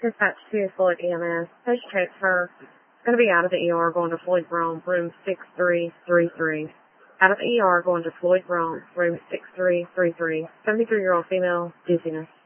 Dispatch to Floyd EMS. Patient transfer. Going to be out of the ER going to Floyd Brown, room 6333. Out of the ER going to Floyd Brown, room 6333. 73-year-old female, dizziness.